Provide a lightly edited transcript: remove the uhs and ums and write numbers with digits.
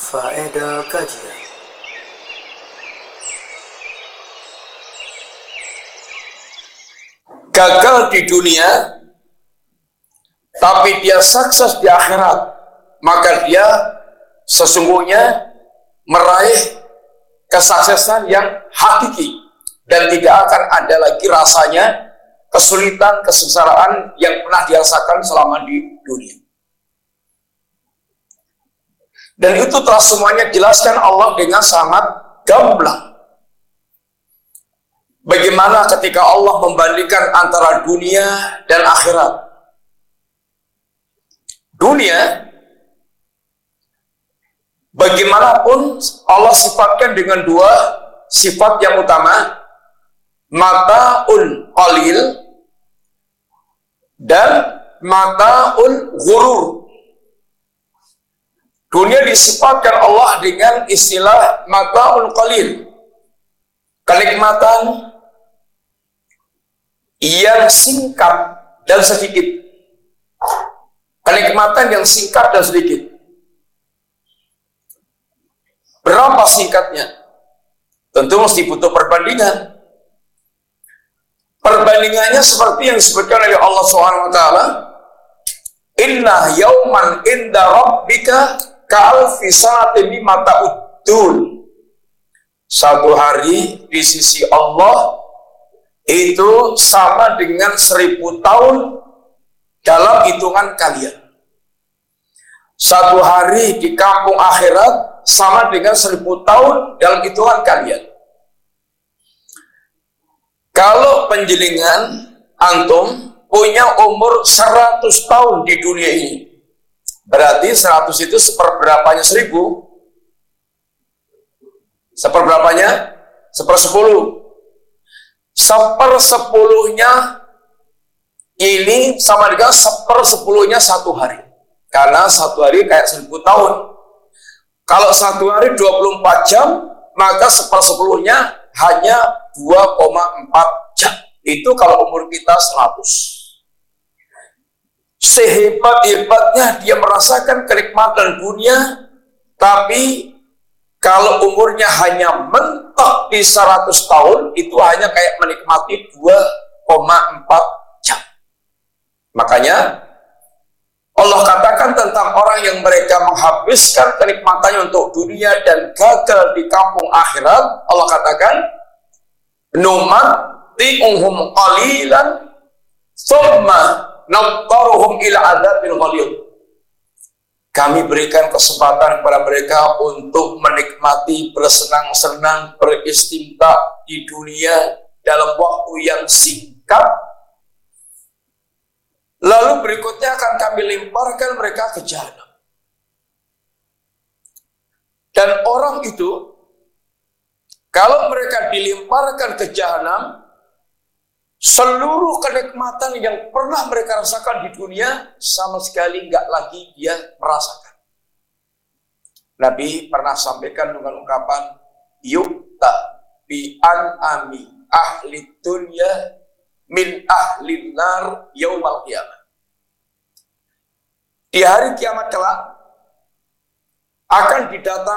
Faedah kajian. Gagal di dunia, tapi dia sukses di akhirat, maka dia sesungguhnya meraih kesuksesan yang hakiki dan tidak akan ada lagi rasanya kesulitan, kesengsaraan yang pernah dirasakan selama di dunia. Dan itu telah semuanya dijelaskan Allah dengan sangat gamblang. Bagaimana ketika Allah membandingkan antara dunia dan akhirat. Dunia, bagaimanapun Allah sifatkan dengan dua sifat yang utama, mata'ul qalil dan mata'ul ghurur. Dunia disifatkan Allah dengan istilah mata'ul qalil, kenikmatan yang singkat dan sedikit. Kenikmatan yang singkat dan sedikit. Berapa singkatnya? Tentu mesti butuh perbandingan. Perbandingannya seperti yang disebutkan oleh Allah SWT. Inna yauman inda rabbika ka'alfi sanatin mimma ta'uddun. Satu hari di sisi Allah itu sama dengan 1000 tahun dalam hitungan kalian. Satu hari di kampung akhirat sama dengan 1000 tahun dalam hitungan kalian. Kalau penjelingan antum punya umur 100 tahun di dunia ini, berarti 100 itu seperberapanya 1000? Seperberapanya? 1/10. 1/10-nya ini sama dengan 1/10-nya satu hari. Karena satu hari kayak 1000 tahun. Kalau satu hari 24 jam, maka 1/10-nya hanya 2,4 jam. Itu kalau umur kita 100. Sehebat-hebatnya dia merasakan kenikmatan dunia, tapi kalau umurnya hanya mentok di 100 tahun, itu hanya kayak menikmati 2,4 jam. Makanya Allah katakan tentang orang yang mereka menghabiskan kenikmatannya untuk dunia dan gagal di kampung akhirat. Allah katakan, numatti'uhum qalilan thumma nattaruhum ila adzabil ghalidh. Kami berikan kesempatan kepada mereka untuk menikmati, bersenang-senang, beristimta di dunia dalam waktu yang singkat. Lalu berikutnya akan kami lemparkan mereka ke jahanam. Dan orang itu, kalau mereka dilemparkan ke jahanam, seluruh kenikmatan yang pernah mereka rasakan di dunia sama sekali nggak lagi dia merasakan. Nabi pernah sampaikan dengan ungkapan yukta bi an'ami ahli dunya min ahli nar yaumal qiyamah. Di hari kiamat kelak akan didatangkan